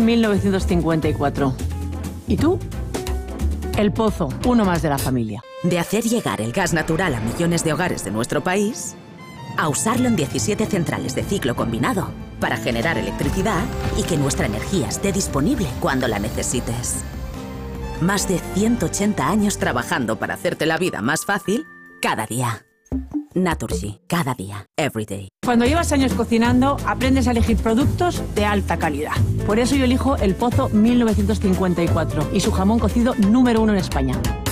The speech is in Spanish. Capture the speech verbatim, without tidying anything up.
mil novecientos cincuenta y cuatro. ¿Y tú? El Pozo, uno más de la familia. De hacer llegar el gas natural a millones de hogares de nuestro país, a usarlo en diecisiete centrales de ciclo combinado para generar electricidad y que nuestra energía esté disponible cuando la necesites. Más de ciento ochenta años trabajando para hacerte la vida más fácil cada día. Naturgy, cada día, every day. Cuando llevas años cocinando, aprendes a elegir productos de alta calidad. Por eso yo elijo el Pozo mil novecientos cincuenta y cuatro y su jamón cocido número uno en España.